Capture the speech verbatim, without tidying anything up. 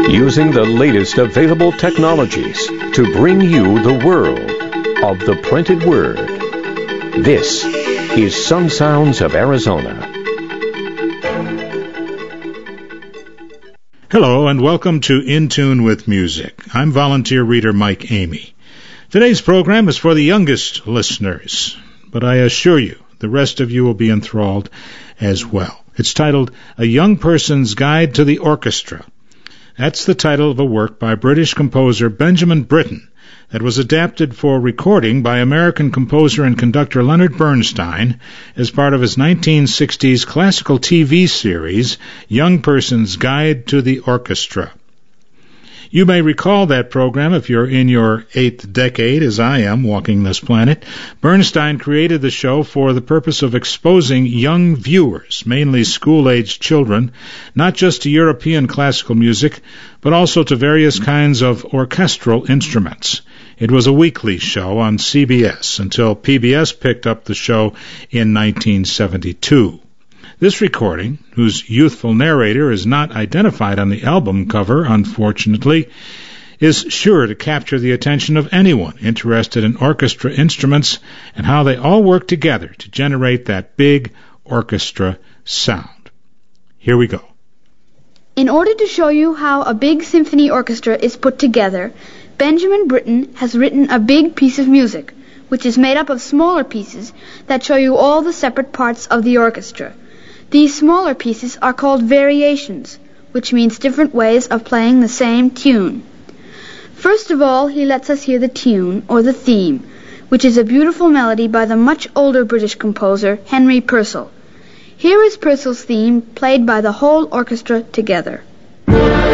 using the latest available technologies to bring you the world of the printed word. This is Some Sounds of Arizona. Hello and welcome to In Tune with Music. I'm volunteer reader Mike Amy. Today's program is for the youngest listeners, but I assure you the rest of you will be enthralled as well. It's titled A Young Person's Guide to the Orchestra. That's the title of a work by British composer Benjamin Britten that was adapted for recording by American composer and conductor Leonard Bernstein as part of his nineteen sixties classical T V series, Young Person's Guide to the Orchestra. You may recall that program if you're in your eighth decade, as I am, walking this planet. Bernstein created the show for the purpose of exposing young viewers, mainly school-aged children, not just to European classical music, but also to various kinds of orchestral instruments. It was a weekly show on C B S until P B S picked up the show in nineteen seventy-two. This recording, whose youthful narrator is not identified on the album cover, unfortunately, is sure to capture the attention of anyone interested in orchestra instruments and how they all work together to generate that big orchestra sound. Here we go. In order to show you how a big symphony orchestra is put together, Benjamin Britten has written a big piece of music, which is made up of smaller pieces that show you all the separate parts of the orchestra. These smaller pieces are called variations, which means different ways of playing the same tune. First of all, he lets us hear the tune, or the theme, which is a beautiful melody by the much older British composer Henry Purcell. Here is Purcell's theme, played by the whole orchestra together.